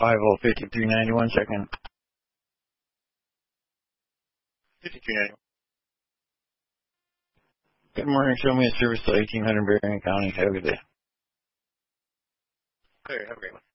505391, second. 5391. Good morning. Show me a service to 1800 Berrien County. Have a good day. Okay, have a great one.